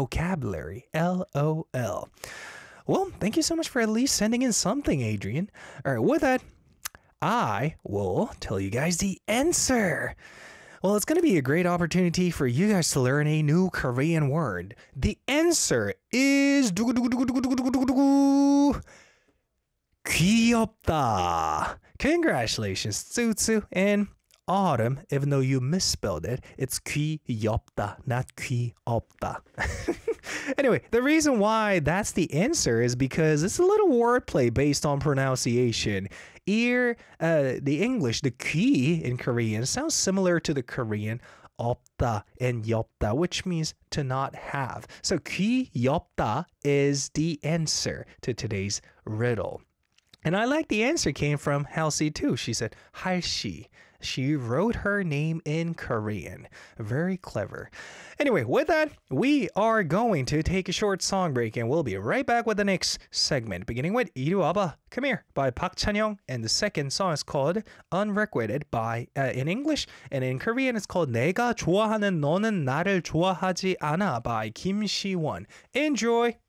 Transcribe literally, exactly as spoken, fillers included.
vocabulary. L O L. Well, thank you so much for at least sending in something, Adrian. All right, with that, I will tell you guys the answer. Well, it's going to be a great opportunity for you guys to learn a new Korean word. The answer is 귀엽다. Congratulations, Tsutsu and Autumn, even though you misspelled it. It's 귀엽다, not 귀없다. Anyway, the reason why that's the answer is because it's a little wordplay based on pronunciation. Ear, uh, the English, the 귀 in Korean sounds similar to the Korean 없다 and 엽다, which means to not have. So 귀엽다 is the answer to today's riddle. And I like the answer came from Halsey too. She said, 할시. She wrote her name in Korean. Very clever. Anyway, with that, we are going to take a short song break and we'll be right back with the next segment, beginning with 이리 와봐, Come Here by Park Chan-young. And the second song is called Unrequited by, uh, in English, and in Korean it's called 내가 좋아하는 너는 나를 좋아하지 않아 by Kim Si-won. Enjoy!